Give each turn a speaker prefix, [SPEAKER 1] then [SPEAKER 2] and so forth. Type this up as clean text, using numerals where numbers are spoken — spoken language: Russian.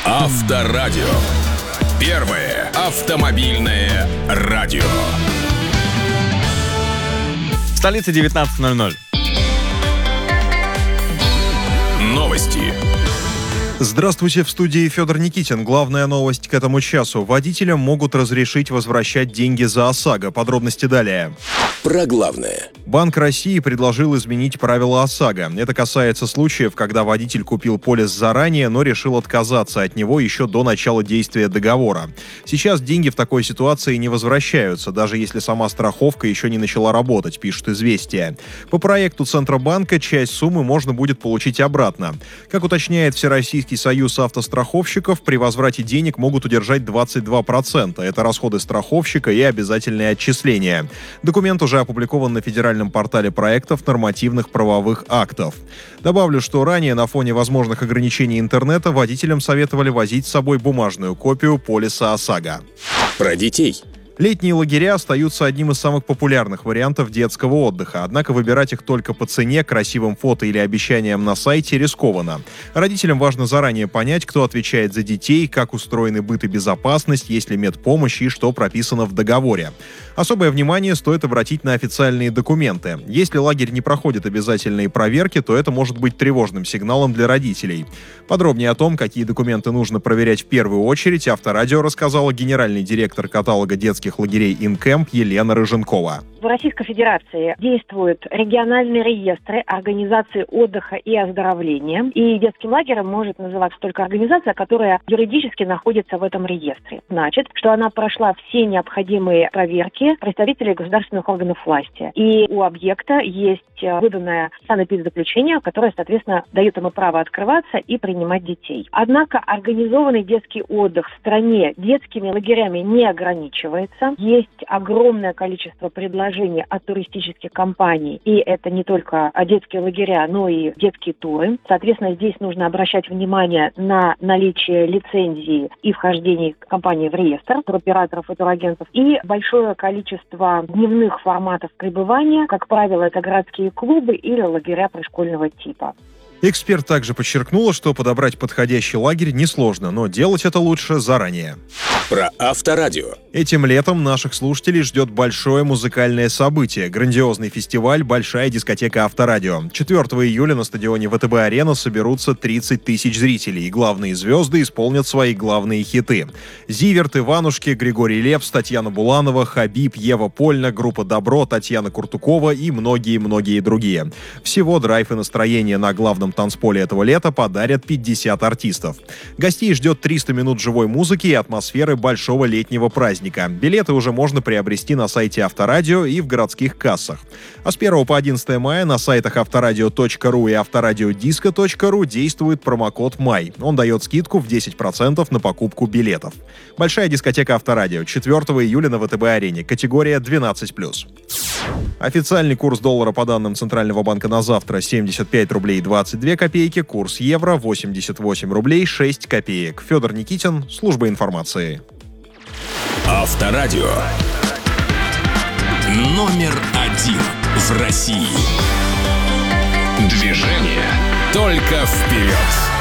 [SPEAKER 1] Авторадио. Первое автомобильное радио.
[SPEAKER 2] Столица 19:00.
[SPEAKER 1] Новости.
[SPEAKER 3] Здравствуйте, в студии Федор Никитин. Главная новость к этому часу. Водителям могут разрешить возвращать деньги за ОСАГО. Подробности далее.
[SPEAKER 1] Про главное.
[SPEAKER 3] Банк России предложил изменить правила ОСАГО. Это касается случаев, когда водитель купил полис заранее, но решил отказаться от него еще до начала действия договора. Сейчас деньги в такой ситуации не возвращаются, даже если сама страховка еще не начала работать, пишет «Известия». По проекту Центробанка часть суммы можно будет получить обратно. Как уточняет Всероссийский союз автостраховщиков, при возврате денег могут удержать 22%. Это расходы страховщика и обязательные отчисления. Документ уже опубликован на федеральном портале проектов нормативных правовых актов. Добавлю, что ранее на фоне возможных ограничений интернета водителям советовали возить с собой бумажную копию полиса ОСАГО.
[SPEAKER 1] Про детей.
[SPEAKER 3] Летние лагеря остаются одним из самых популярных вариантов детского отдыха, однако выбирать их только по цене, красивым фото или обещаниям на сайте рискованно. Родителям важно заранее понять, кто отвечает за детей, как устроены быт и безопасность, есть ли медпомощь и что прописано в договоре. Особое внимание стоит обратить на официальные документы. Если лагерь не проходит обязательные проверки, то это может быть тревожным сигналом для родителей. Подробнее о том, какие документы нужно проверять в первую очередь, Авторадио рассказала генеральный директор каталога детских лагерей «Инкэмп» Елена Рыженкова.
[SPEAKER 4] В Российской Федерации действуют региональные реестры организаций отдыха и оздоровления. И детским лагерем может называться только организация, которая юридически находится в этом реестре. Значит, что она прошла все необходимые проверки представителей государственных органов власти. И у объекта есть выданное санэпидзаключение, которое, соответственно, дает ему право открываться и принимать детей. Однако организованный детский отдых в стране детскими лагерями не ограничивается. Есть огромное количество предложений от туристических компаний. И это не только детские лагеря, но и детские туры. Соответственно, здесь нужно обращать внимание на наличие лицензии и вхождения компании в реестр туроператоров и турагентов. И большое количество дневных форматов пребывания. Как правило, это городские клубы или лагеря пришкольного типа.
[SPEAKER 3] Эксперт также подчеркнула, что подобрать подходящий лагерь несложно, но делать это лучше заранее.
[SPEAKER 1] Про Авторадио.
[SPEAKER 3] Этим летом наших слушателей ждет большое музыкальное событие – грандиозный фестиваль «Большая дискотека Авторадио». 4 июля на стадионе ВТБ-арена соберутся 30 тысяч зрителей, и главные звезды исполнят свои главные хиты. Зиверт, Иванушки, Григорий Лепс, Татьяна Буланова, Хабиб, Ева Польна, группа «Добро», Татьяна Куртукова и многие-многие другие. Всего драйв и настроение на главном танцполе этого лета подарят 50 артистов. Гостей ждет 300 минут живой музыки и атмосферы большого летнего праздника. Билеты уже можно приобрести на сайте Авторадио и в городских кассах. А с 1 по 11 мая на сайтах авторадио.ру и авторадиодиско.ру действует промокод МАЙ. Он дает скидку в 10% на покупку билетов. Большая дискотека Авторадио. 4 июля на ВТБ-арене. Категория 12+. Официальный курс доллара по данным Центрального банка на завтра 75 рублей 22 копейки, курс евро 88 рублей 6 копеек. Федор Никитин, служба информации.
[SPEAKER 1] Авторадио. Номер 1 в России. Движение только вперед.